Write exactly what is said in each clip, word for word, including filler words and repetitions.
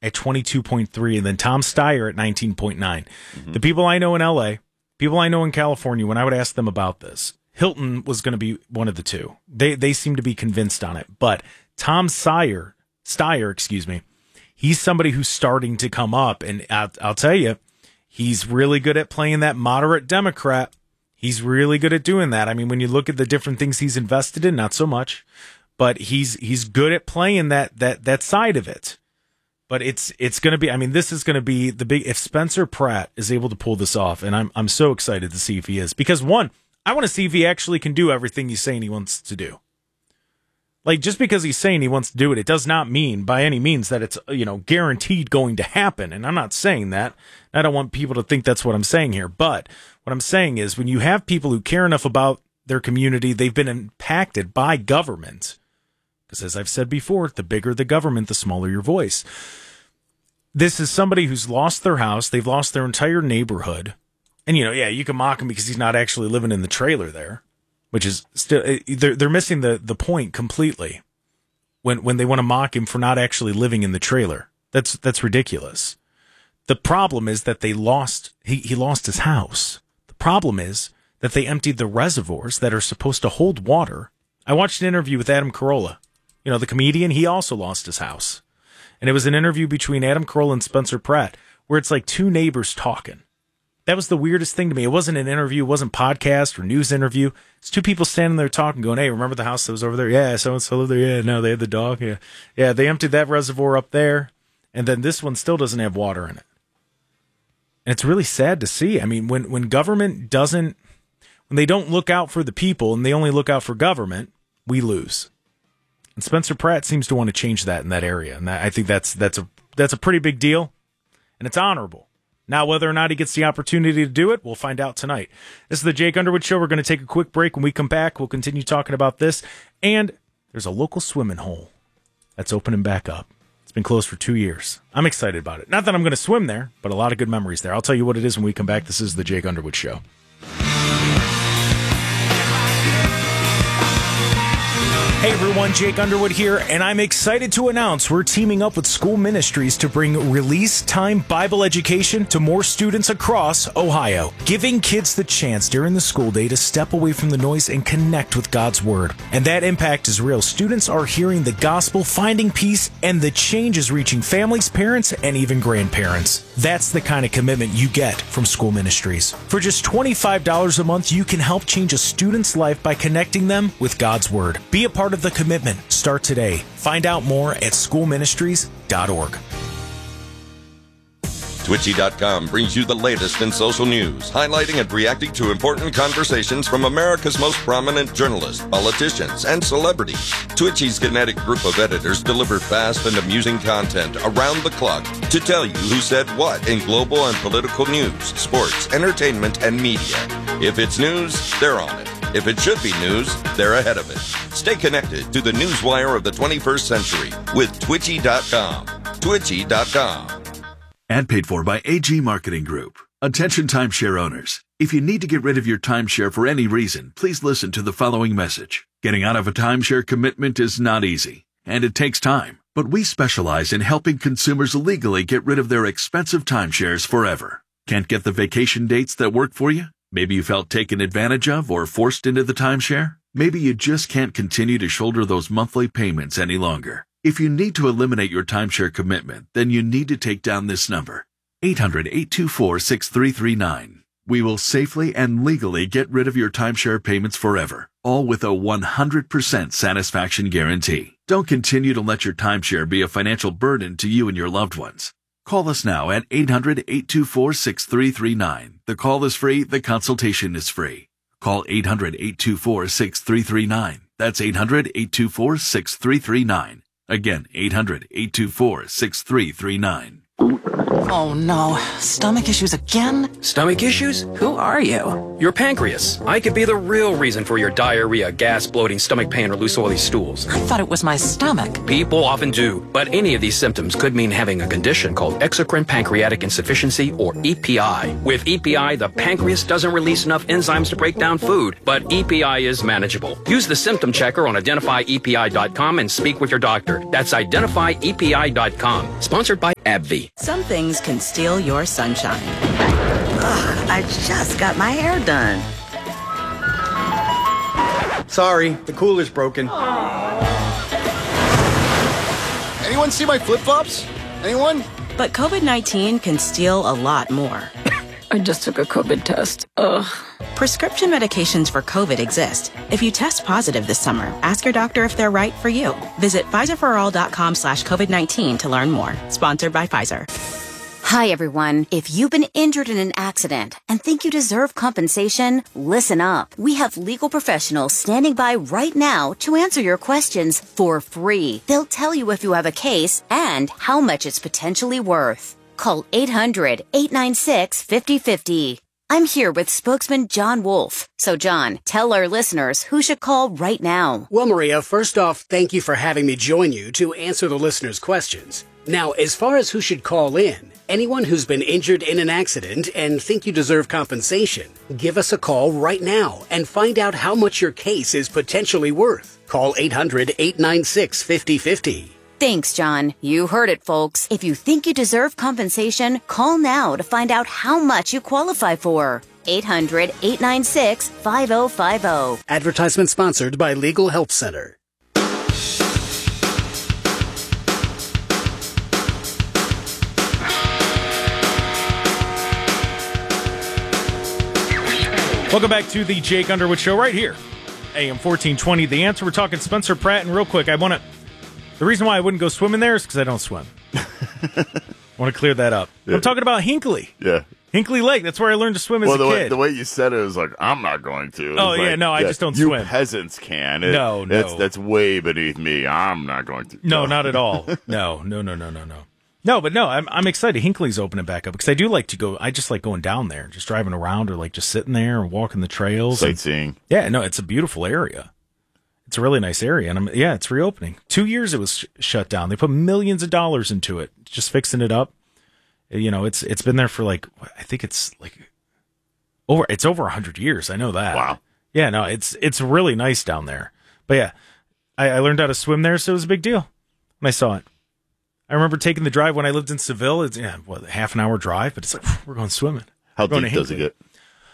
at twenty-two point three, and then Tom Steyer at nineteen point nine. Mm-hmm. The people I know in L A, people I know in California, when I would ask them about this, Hilton was going to be one of the two. They they seem to be convinced on it. But Tom Steyer, Steyer, excuse me, he's somebody who's starting to come up, and I'll, I'll tell you, he's really good at playing that moderate Democrat. He's really good at doing that. I mean, when you look at the different things he's invested in, not so much, but he's he's good at playing that that that side of it. But it's it's going to be, I mean, this is going to be the big, if Spencer Pratt is able to pull this off, and I'm I'm so excited to see if he is. Because one, I want to see if he actually can do everything he's saying he wants to do. Like, just because he's saying he wants to do it, it does not mean by any means that it's, you know, guaranteed going to happen. And I'm not saying that. I don't want people to think that's what I'm saying here. But what I'm saying is when you have people who care enough about their community, they've been impacted by government. Because as I've said before, the bigger the government, the smaller your voice. This is somebody who's lost their house. They've lost their entire neighborhood. And, you know, yeah, you can mock him because he's not actually living in the trailer there, which is still, they're, they're missing the, the point completely when, when they want to mock him for not actually living in the trailer. That's, that's ridiculous. The problem is that they lost, he, he lost his house. The problem is that they emptied the reservoirs that are supposed to hold water. I watched an interview with Adam Carolla, you know, the comedian. He also lost his house. And it was an interview between Adam Carolla and Spencer Pratt where it's like two neighbors talking. That was the weirdest thing to me. It wasn't an interview. It wasn't podcast or news interview. It's two people standing there talking, going, hey, remember the house that was over there? Yeah, so-and-so lived there. Yeah, no, they had the dog. Yeah, yeah, they emptied that reservoir up there. And then this one still doesn't have water in it. And it's really sad to see. I mean, when, when government doesn't, when they don't look out for the people and they only look out for government, we lose. And Spencer Pratt seems to want to change that in that area. And that, I think that's that's a that's a pretty big deal. And it's honorable. Now, whether or not he gets the opportunity to do it, we'll find out tonight. This is the Jake Underwood Show. We're going to take a quick break. When we come back, we'll continue talking about this. And there's a local swimming hole that's opening back up. It's been closed for two years. I'm excited about it. Not that I'm going to swim there, but a lot of good memories there. I'll tell you what it is when we come back. This is the Jake Underwood Show. Hey everyone, Jake Underwood here, and I'm excited to announce we're teaming up with School Ministries to bring Release Time Bible education to more students across Ohio, giving kids the chance during the school day to step away from the noise and connect with God's Word. And that impact is real. Students are hearing the gospel, finding peace, and the change is reaching families, parents, and even grandparents. That's the kind of commitment you get from School Ministries. For just twenty-five dollars a month, you can help change a student's life by connecting them with God's Word. Be a part of the commitment. Start today. Find out more at school ministries dot org. Twitchy dot com brings you the latest in social news, highlighting and reacting to important conversations from America's most prominent journalists, politicians, and celebrities. Twitchy's kinetic group of editors deliver fast and amusing content around the clock to tell you who said what in global and political news, sports, entertainment, and media. If it's news, they're on it. If it should be news, they're ahead of it. Stay connected to the newswire of the twenty-first century with Twitchy dot com. Twitchy dot com. Ad paid for by A G Marketing Group. Attention timeshare owners. If you need to get rid of your timeshare for any reason, please listen to the following message. Getting out of a timeshare commitment is not easy, and it takes time. But we specialize in helping consumers legally get rid of their expensive timeshares forever. Can't get the vacation dates that work for you? Maybe you felt taken advantage of or forced into the timeshare? Maybe you just can't continue to shoulder those monthly payments any longer. If you need to eliminate your timeshare commitment, then you need to take down this number, eight hundred, eight two four, six three three nine. We will safely and legally get rid of your timeshare payments forever, all with a one hundred percent satisfaction guarantee. Don't continue to let your timeshare be a financial burden to you and your loved ones. Call us now at eight hundred, eight two four, six three three nine. The call is free. The consultation is free. Call eight hundred, eight two four, six three three nine. That's eight hundred, eight two four, six three three nine. Again, eight hundred, eight two four, six three three nine. Oh no, stomach issues again? Stomach issues? Who are you? Your pancreas. I could be the real reason for your diarrhea, gas, bloating, stomach pain, or loose oily stools. I thought it was my stomach. People often do, but any of these symptoms could mean having a condition called exocrine pancreatic insufficiency, or E P I. With E P I, the pancreas doesn't release enough enzymes to break down food, but E P I is manageable. Use the symptom checker on identify E P I dot com and speak with your doctor. That's identify E P I dot com. Sponsored by AbbVie. Some things can steal your sunshine. Ugh, I just got my hair done. Sorry, the cooler's broken. Anyone see my flip-flops? Anyone? But COVID nineteen can steal a lot more. I just took a COVID test. Ugh. Prescription medications for COVID exist. If you test positive this summer, ask your doctor if they're right for you. Visit Pfizer for all dot com slash COVID nineteen to learn more. Sponsored by Pfizer. Hi, everyone. If you've been injured in an accident and think you deserve compensation, listen up. We have legal professionals standing by right now to answer your questions for free. They'll tell you if you have a case and how much it's potentially worth. Call eight hundred, eight nine six, five oh five oh. I'm here with spokesman John Wolf. So, John, tell our listeners who should call right now. Well, Maria, first off, thank you for having me join you to answer the listeners' questions. Now, as far as who should call in, anyone who's been injured in an accident and think you deserve compensation, give us a call right now and find out how much your case is potentially worth. Call eight hundred, eight nine six, five oh five oh. Thanks, John. You heard it, folks. If you think you deserve compensation, call now to find out how much you qualify for. eight hundred, eight nine six, five oh five oh. Advertisement sponsored by Legal Help Center. Welcome back to the Jake Underwood Show right here, A M fourteen twenty. The Answer. We're talking Spencer Pratt, and real quick, I want to. The reason why I wouldn't go swimming there is because I don't swim. I want to clear that up. Yeah. I'm talking about Hinkley. Yeah. Hinkley Lake. That's where I learned to swim as well, the a way, kid. The way you said it was like, I'm not going to. Oh, yeah, like, no, I yeah, just don't you swim. You peasants can. It, no, no. That's, that's way beneath me. I'm not going to. No, no. Not at all. No, no, no, no, no, no. No, but no, I'm I'm excited. Hinkley's opening back up because I do like to go. I just like going down there, just driving around or like just sitting there and walking the trails. Sightseeing. And, yeah, no, it's a beautiful area. It's a really nice area, and I'm, yeah, it's reopening. Two years it was sh- shut down. They put millions of dollars into it, just fixing it up. You know, it's it's been there for like I think it's like over. It's over a hundred years. I know that. Wow. Yeah, no, it's it's really nice down there. But yeah, I, I learned how to swim there, so it was a big deal when I saw it. I remember taking the drive when I lived in Seville. It's yeah, what half an hour drive, but it's like we're going swimming. How we're deep does it get?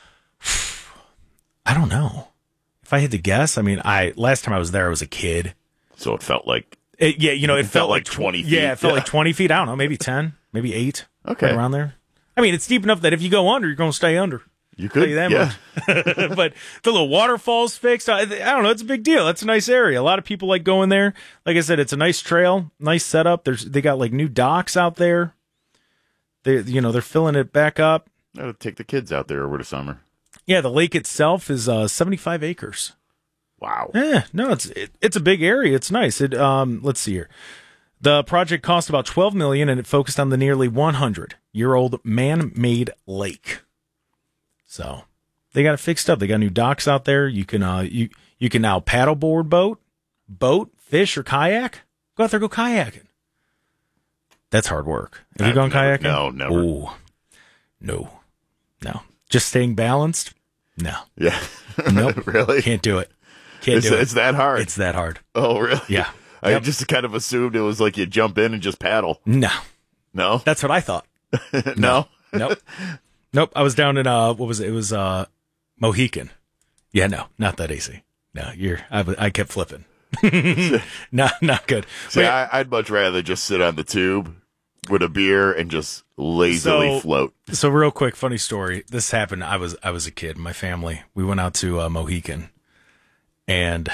I don't know. If I had to guess, I mean, I last time I was there, I was a kid. So it felt like it, yeah, you know, it, it felt, felt like like twenty feet. Yeah, it felt yeah. like twenty feet. I don't know, maybe ten, maybe eight. Okay, right around there. I mean, it's deep enough that if you go under, you're going to stay under. You could, tell you that yeah. much. But the little waterfall's fixed. I, I don't know. It's a big deal. That's a nice area. A lot of people like going there. Like I said, it's a nice trail, nice setup. There's they got like new docks out there. They you know they're filling it back up. I'll take the kids out there over the summer. Yeah, the lake itself is uh, seventy-five acres. Wow. Yeah, no, it's it, it's a big area. It's nice. It um, let's see here. The project cost about twelve million dollars, and it focused on the nearly one hundred year old man-made lake. So they got it fixed up. They got new docks out there. You can uh you you can now paddleboard boat, boat, fish, or kayak. Go out there, go kayaking. That's hard work. Have I've you gone never, kayaking? No, never. Ooh, no, no. Just staying balanced? No. Yeah. Nope. Really? Can't do it. Can't it's, do it. It's that hard. It's that hard. Oh, really? Yeah. I Yep. just kind of assumed it was like you jump in and just paddle. No. No? That's what I thought. No? Nope. Nope. I was down in, uh, what was it? It was, uh, Mohican. Yeah, no, not that easy. No, you're, I, I kept flipping. not, not good. See, Wait, I, I'd much rather just sit on the tube with a beer and just lazily so, float. So real quick, funny story. This happened. I was, I was a kid, my family, we went out to, uh, Mohican and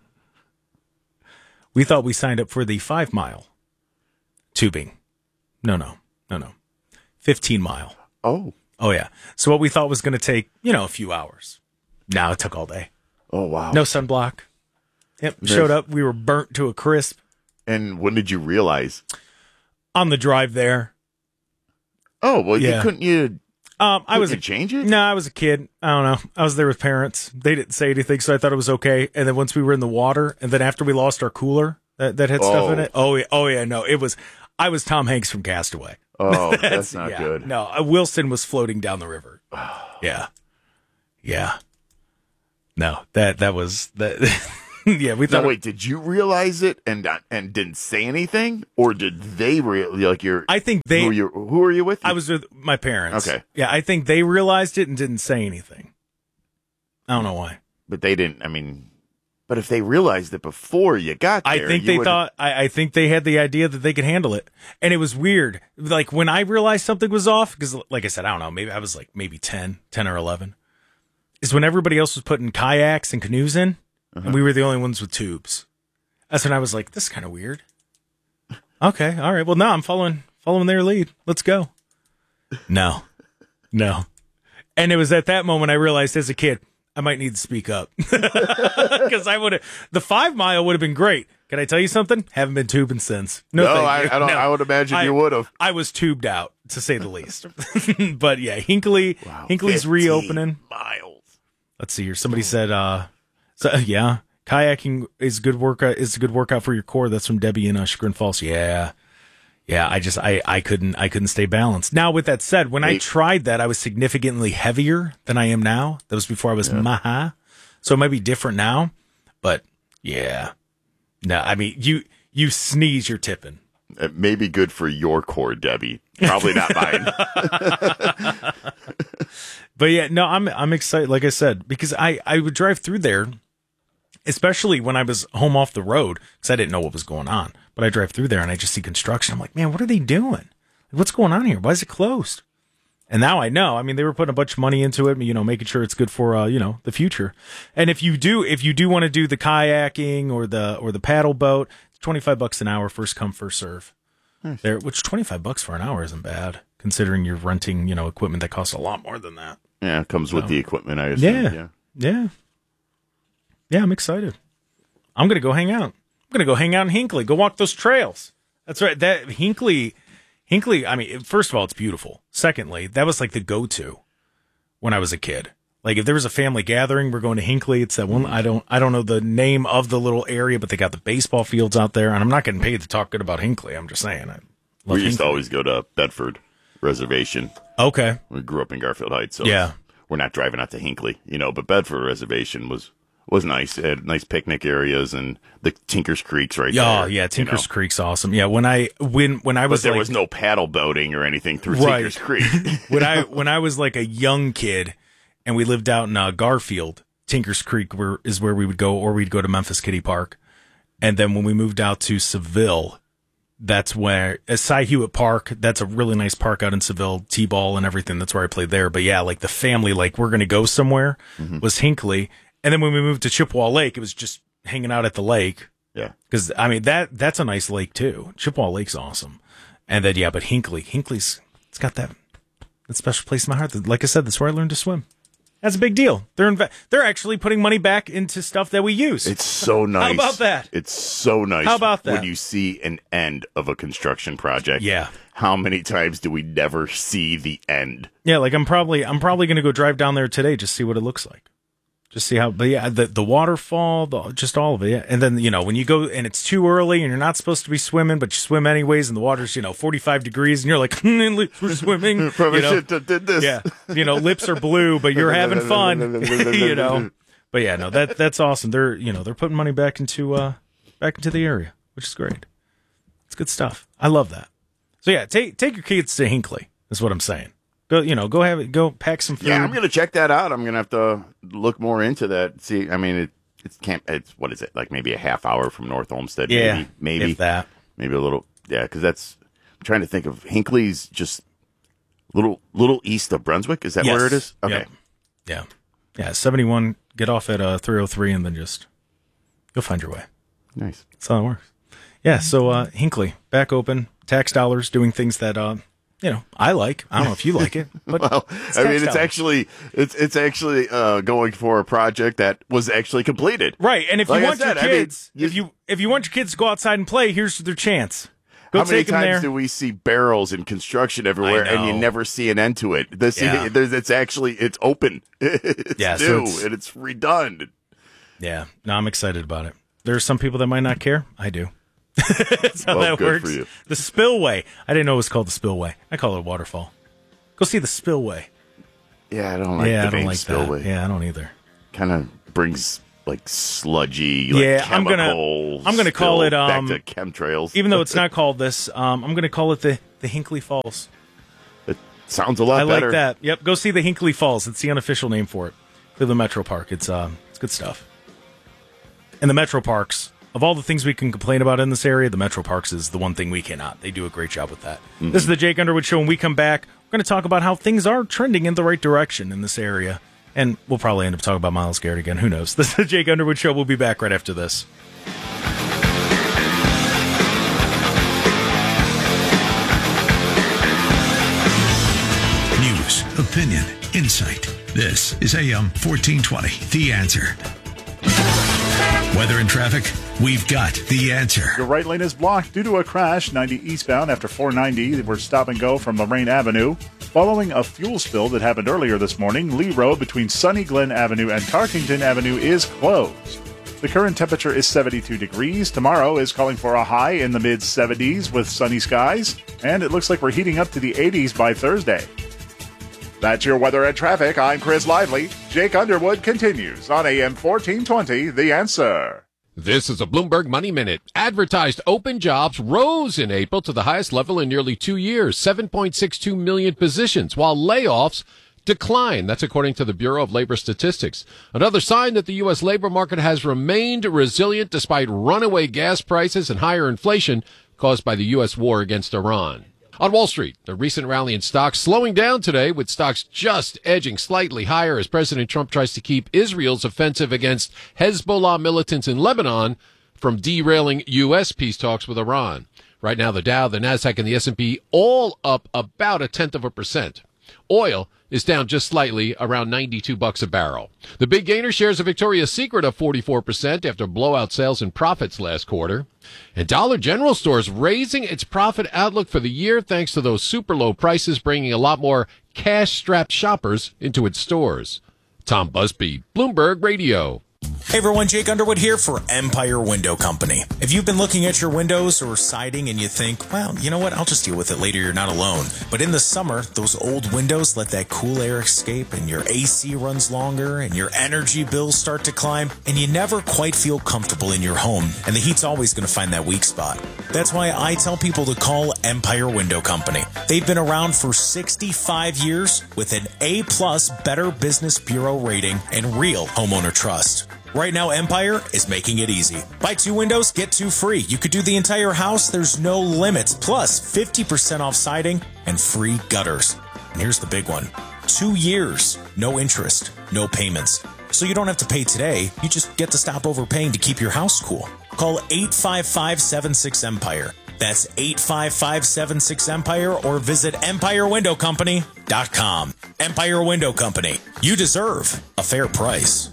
we thought we signed up for the five mile tubing. No, no, no, no. fifteen mile. Oh. Oh, yeah. So what we thought was going to take, you know, a few hours. Now it took all day. Oh, wow. No sunblock. Yep. Nice. Showed up. We were burnt to a crisp. And when did you realize? On the drive there. Oh, well, Yeah. you couldn't you... Um, I You was could a, change it? No, I was a kid. I don't know. I was there with parents. They didn't say anything, so I thought it was okay. And then once we were in the water, and then after we lost our cooler that, that had stuff in Oh. it, oh yeah, oh yeah, no, it was. I was Tom Hanks from Castaway. Oh, that's not yeah, good. No, uh, Wilson was floating down the river. Yeah, yeah. No, that that was that. Yeah, we thought. Now, wait, did you realize it and and didn't say anything, or did they real like you're? I think they. Who are you, who are you with? I was with my parents. Okay. Yeah, I think they realized it and didn't say anything. I don't know why. But they didn't. I mean, but if they realized it before you got there, I think you they would've- thought. I, I think they had the idea that they could handle it, and it was weird. Like when I realized something was off, because like I said, I don't know. Maybe I was like maybe ten, ten or eleven. Is when everybody else was putting kayaks and canoes in, uh-huh. and we were the only ones with tubes. That's when I was like, "This is kind of weird." Okay, all right. Well, no, I'm following following their lead. Let's go. No, no. And it was at that moment I realized as a kid I might need to speak up because I would have the five mile would have been great. Can I tell you something? Haven't been tubing since. No, No, thank I, you. I don't. No. I would imagine I- you would have. I was tubed out to say the least. But yeah, Hinkley, Wow, Hinkley's fifteen reopening. miles. Let's see here. Somebody said, uh, so, yeah, kayaking is good workout. Is a good workout for your core. That's from Debbie in uh, Chagrin Falls. Yeah, yeah. I just, I, I couldn't, I couldn't stay balanced. Now, with that said, when I Wait. tried that, I was significantly heavier than I am now. That was before I was maha, so it might be different now. But yeah, no, I mean, you, you sneeze, you're tipping. It may be good for your core, Debbie. Probably not mine. But yeah, no, I'm I'm excited. Like I said, because I, I would drive through there, especially when I was home off the road, because I didn't know what was going on. But I drive through there and I just see construction. I'm like, man, what are they doing? What's going on here? Why is it closed? And now I know. I mean, they were putting a bunch of money into it, you know, making sure it's good for uh, you know, the future. And if you do, if you do want to do the kayaking or the or the paddle boat, it's twenty-five bucks an hour, first come, first serve. Nice. There, which twenty-five bucks for an hour isn't bad, considering you're renting, you know, equipment that costs a lot more than that. Yeah, it comes with So, the equipment, I assume. Yeah, Yeah. yeah, yeah. I'm excited. I'm gonna go hang out. I'm gonna go hang out in Hinkley. Go walk those trails. That's right. That Hinkley, Hinkley. I mean, first of all, it's beautiful. Secondly, that was like the go-to when I was a kid. Like if there was a family gathering, we're going to Hinkley. It's that one. I don't. I don't know the name of the little area, but they got the baseball fields out there. And I'm not getting paid to talk good about Hinkley. I'm just saying. I love We used to Hinkley. always go to Bedford Reservation. Okay. We grew up in Garfield Heights, so Yeah. we're not driving out to Hinkley, you know. But Bedford Reservation was was nice. It had nice picnic areas and the Tinker's Creek's right Yeah, there. yeah. Tinker's you know. Creek's awesome. Yeah. When I when when I But was there like, was no paddle boating or anything through Right. Tinker's Creek. when I when I was like a young kid and we lived out in uh, Garfield, Tinker's Creek were, is where we would go, or we'd go to Memphis Kiddie Park. And then when we moved out to Seville, that's where uh, Cy Hewitt Park, that's a really nice park out in Seville, T-ball and everything. That's where I played there. But yeah, like the family, like we're going to go somewhere Mm-hmm. was Hinkley. And then when we moved to Chippewa Lake, it was just hanging out at the lake. Yeah. Because, I mean, that that's a nice lake, too. Chippewa Lake's awesome. And then, yeah, but Hinkley, Hinkley's, it's got that, that special place in my heart. Like I said, that's where I learned to swim. That's a big deal. They're inve- they're actually putting money back into stuff that we use. It's so nice. How about that? It's so nice. How about that? When you see an end of a construction project. Yeah. How many times do we never see the end? Yeah, like I'm probably I'm probably gonna go drive down there today, just see what it looks like. Just see how, but yeah, the the waterfall, the, just all of it. Yeah. And then, you know, when you go and it's too early and you're not supposed to be swimming, but you swim anyways, and the water's, you know, forty-five degrees, and you're like, hmm, we're swimming. Probably you know? should have did this. Yeah, you know, lips are blue, but you're having fun. You know, but yeah, no, that that's awesome. They're you know they're putting money back into uh back into the area, which is great. It's good stuff. I love that. So yeah, take take your kids to Hinkley. Is what I'm saying. Go, you know, go have it. Go pack some food. Yeah, I'm gonna check that out. I'm gonna have to look more into that. See, I mean, it it can't. It's what is it like? Maybe a half hour from North Olmsted. Yeah, maybe, maybe if that. Maybe a little. Yeah, because that's. I'm trying to think of Hinkley's just little little east of Brunswick. Is that Yes. where it is? Okay. Yep. Yeah, yeah. seventy-one. Get off at uh three oh three, and then just you'll find your way. Nice. That's how it works. Yeah. So uh Hinkley back open. Tax dollars doing things that uh. You know, I like. I don't know if you like it, but Well, it's I mean, tax it's dollars. actually it's it's actually uh, going for a project that was actually completed. Right. And if Like you I want said, your I mean, kids, if you if you want your kids to go outside and play, here's their chance. Go How many take 'em times there. do we see barrels in construction everywhere, I and you know. never see an end to it? This, Yeah. there's, it's actually it's open. It's Yeah, so new it's- and it's redone. Yeah, no, I'm excited about it. There's some people that might not care. I do. That's how Well, that good works. for you. The spillway. I didn't know it was called the spillway. I call it a waterfall. Go see the spillway. Yeah, I don't like yeah, the I don't name like spillway. that. Yeah, I don't either. Kind of brings like sludgy, like Yeah, I'm gonna- chemical I'm gonna call spill it, um, back to chemtrails. Even though it's not called this, um, I'm going to call it the, the Hinkley Falls. It sounds a lot I better. like that. Yep, go see the Hinkley Falls. It's the unofficial name for it. Cleveland Metro Park. It's um, it's good stuff. And the Metro Parks, of all the things we can complain about in this area, the Metro Parks is the one thing we cannot. They do a great job with that. Mm-hmm. This is the Jake Underwood Show. When we come back, we're going to talk about how things are trending in the right direction in this area. And we'll probably end up talking about Myles Garrett again. Who knows? This is the Jake Underwood Show. We'll be back right after this. News, opinion, insight. This is A M fourteen twenty, The Answer. Weather and traffic, we've got the answer. Your right lane is blocked due to a crash, ninety eastbound after four ninety. We're stop and go from Lorraine Avenue. Following a fuel spill that happened earlier this morning, Lee Road between Sunny Glen Avenue and Tarkington Avenue is closed. The current temperature is seventy-two degrees. Tomorrow is calling for a high in the mid seventies with sunny skies, and it looks like we're heating up to the eighties by Thursday. That's your weather and traffic. I'm Chris Lively. Jake Underwood continues on A M fourteen twenty, The Answer. This is a Bloomberg Money Minute. Advertised open jobs rose in April to the highest level in nearly two years, seven point six two million positions, while layoffs declined. That's according to the Bureau of Labor Statistics. Another sign that the U S labor market has remained resilient despite runaway gas prices and higher inflation caused by the U S war against Iran. On Wall Street, a recent rally in stocks slowing down today, with stocks just edging slightly higher as President Trump tries to keep Israel's offensive against Hezbollah militants in Lebanon from derailing U S peace talks with Iran. Right now, the Dow, the Nasdaq, and the S and P all up about a tenth of a percent. Oil is down just slightly, around ninety-two bucks a barrel. The big gainer shares of Victoria's Secret up forty-four percent after blowout sales and profits last quarter. And Dollar General Stores raising its profit outlook for the year thanks to those super low prices, bringing a lot more cash-strapped shoppers into its stores. Tom Busby, Bloomberg Radio. Hey everyone, Jake Underwood here for Empire Window Company. If you've been looking at your windows or siding and you think, well, you know what, I'll just deal with it later, you're not alone. But in the summer, those old windows let that cool air escape and your A C runs longer and your energy bills start to climb and you never quite feel comfortable in your home, and the heat's always going to find that weak spot. That's why I tell people to call Empire Window Company. They've been around for sixty-five years with an A-plus Better Business Bureau rating and real homeowner trust. Right now, Empire is making it easy. Buy two windows, get two free. You could do the entire house, there's no limits. Plus, fifty percent off siding and free gutters. And here's the big one. Two years, no interest, no payments. So you don't have to pay today, you just get to stop overpaying to keep your house cool. Call eight five five, seven six, EMPIRE. That's eight five five, seven six, EMPIRE or visit empire window company dot com. Empire Window Company. You deserve a fair price.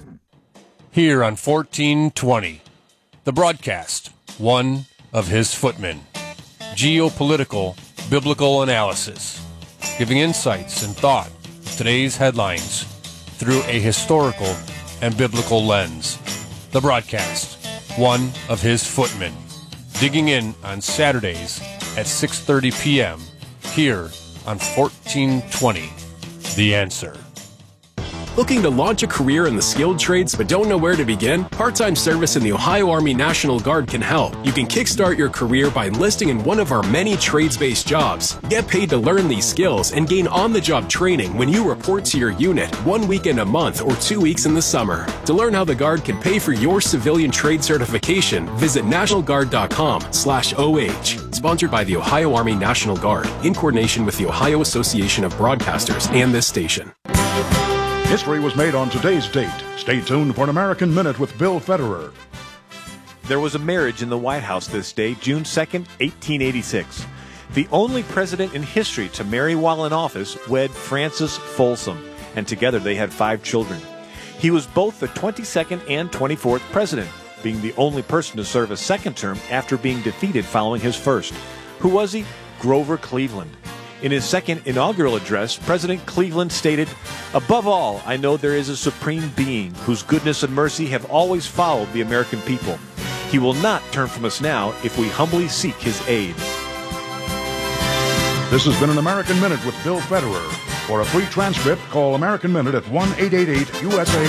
Here on fourteen twenty, the broadcast, one of his footmen. Geopolitical, biblical analysis, giving insights and thought to today's headlines through a historical and biblical lens. The broadcast, one of his footmen. Digging in on Saturdays at six thirty p.m. here on fourteen twenty, The Answer. Looking to launch a career in the skilled trades but don't know where to begin? Part-time service in the Ohio Army National Guard can help. You can kickstart your career by enlisting in one of our many trades-based jobs. Get paid to learn these skills and gain on-the-job training when you report to your unit one weekend a month or two weeks in the summer. To learn how the Guard can pay for your civilian trade certification, visit national guard dot com slash O H. Sponsored by the Ohio Army National Guard in coordination with the Ohio Association of Broadcasters and this station. History was made on today's date. Stay tuned for an American Minute with Bill Federer. There was a marriage in the White House this day, June second, eighteen eighty-six. The only president in history to marry while in office wed Frances Folsom, and together they had five children. He was both the twenty-second and twenty-fourth president, being the only person to serve a second term after being defeated following his first. Who was he? Grover Cleveland. In his second inaugural address, President Cleveland stated, "Above all, I know there is a supreme being whose goodness and mercy have always followed the American people. He will not turn from us now if we humbly seek his aid." This has been an American Minute with Bill Federer. For a free transcript, call American Minute at one eight eight eight U S A